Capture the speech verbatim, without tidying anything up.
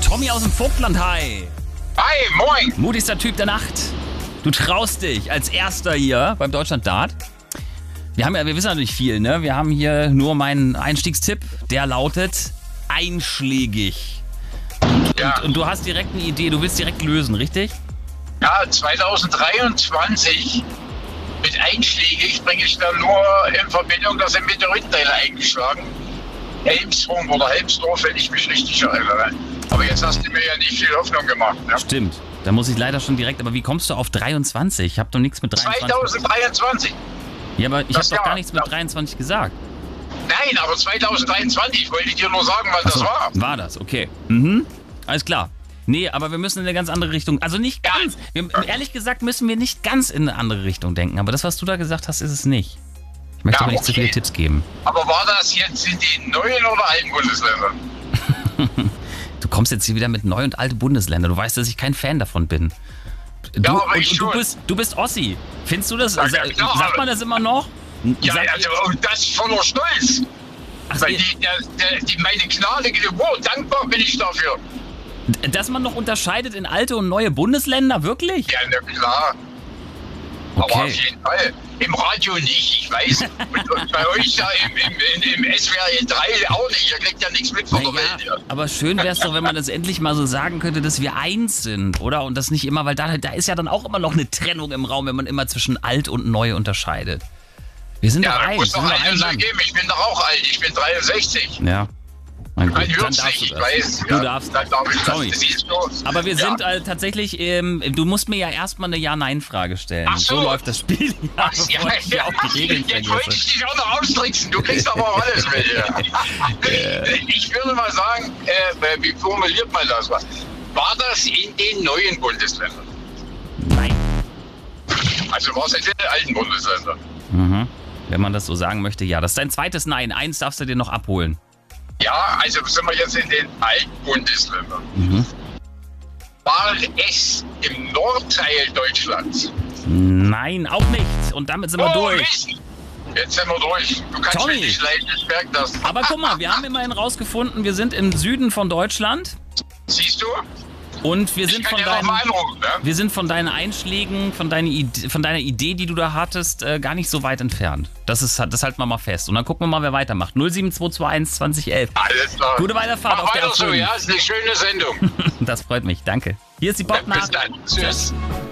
Tommy aus dem Vogtland, hi. Hi, moin. Mutigster Typ der Nacht. Du traust dich als Erster hier beim Deutschland Dart. Wir haben ja, wir wissen natürlich viel, ne? Wir haben hier nur meinen Einstiegstipp, der lautet einschlägig. Und, Ja. und, und du hast direkt eine Idee, du willst direkt lösen, richtig? Ja, zweitausenddreiundzwanzig mit einschlägig bringe ich dann nur in Verbindung, dass ein Meteoritenteil eingeschlagen. Helmsrum oder Helmsdorf, wenn ich mich richtig erinnere. Aber jetzt hast du mir ja nicht viel Hoffnung gemacht. Ne? Stimmt. Da muss ich leider schon direkt, aber wie kommst du auf dreiundzwanzig? Ich habe doch nichts mit dreiundzwanzig. zweitausenddreiundzwanzig. Ja, aber ich habe Das doch gar Jahr. nichts mit dreiundzwanzig gesagt. Nein, aber zweitausenddreiundzwanzig. Ich wollte dir nur sagen, wann Ach so, das war. War das, okay. Mhm. Alles klar. Nee, aber wir müssen in eine ganz andere Richtung. Also nicht Ja. ganz. Wir, ehrlich gesagt müssen wir nicht ganz in eine andere Richtung denken. Aber das, was du da gesagt hast, ist es nicht. Ich möchte Ja, aber nicht zu okay. viele Tipps geben. Aber war das jetzt in den neuen oder alten Bundesländern? Du kommst jetzt hier wieder mit neu und alte Bundesländer. Du weißt, dass ich kein Fan davon bin. Du, Ja, aber und, ich und du schon. bist, du bist Ossi. Findest du das? Ja, Sa- ja, klar. sagt man das immer noch? Ja, Sagt- also, und das voller Stolz. Ach, Weil ihr- die, der, der, die, meine gnade Geburt, dankbar bin ich dafür. dass man noch unterscheidet in alte und neue Bundesländer? Wirklich? Ja, na klar. Aber Okay. auf jeden Fall. Im Radio nicht, ich weiß. Und, und bei euch ja im, im, im, im S W R drei auch nicht. Ihr kriegt ja nichts mit von der Naja, Welt. Ja. aber schön wäre es doch, wenn man das endlich mal so sagen könnte, dass wir eins sind, oder? Und das nicht immer, weil da, da ist ja dann auch immer noch eine Trennung im Raum, wenn man immer zwischen alt und neu unterscheidet. Wir sind Ja, doch da eins. muss Wir doch sind doch ein eines Land. geben. Ich bin doch auch alt. Ich bin dreiundsechzig. Ja. Mein Ein Gott, dann Würz darfst nicht, du ich das. weiß. Du ja, darfst. Dann darf ich Tommy. das. Siehst du? Aber wir Ja. sind äh, tatsächlich, ähm, du musst mir ja erstmal eine Ja-Nein-Frage stellen. Ach so. läuft das Spiel. Ja, Ach, bevor ja, ich hier ja, auch die Regeln jetzt wollte vergesse. ich dich auch noch austricksen. Du kriegst aber auch alles mit. Ja. Ich würde mal sagen, äh, wie formuliert man das? War das in den neuen Bundesländern? Nein. Also war es in den alten Bundesländern? Mhm. Wenn man das so sagen möchte, ja. Das ist dein zweites Nein. Eins darfst du dir noch abholen. Ja, also sind wir jetzt in den alten Bundesländern. Mhm. War es im Nordteil Deutschlands? Nein, auch nicht. Und damit sind wir Oh, durch. Mist. Jetzt sind wir durch. Du kannst Tommy. mich nicht leiden, ich merke das. Aber guck mal, wir haben immerhin rausgefunden, wir sind im Süden von Deutschland Siehst du? und wir Ich sind kann von dir noch deinen, mal anrufen, ne? wir sind von deinen Einschlägen, von deiner Idee, von deiner Idee, die du da hattest, äh, gar nicht so weit entfernt. Das ist, das halten wir mal fest. Und dann gucken wir mal, wer weitermacht. null sieben zwei zwei eins zwanzig elf. Alles klar. Gute Weiterfahrt Mach auf der weiter so, A fünf. ja? Ist eine schöne Sendung. Das freut mich. Danke. Hier ist die Bis Popnacht. dann. Tschüss.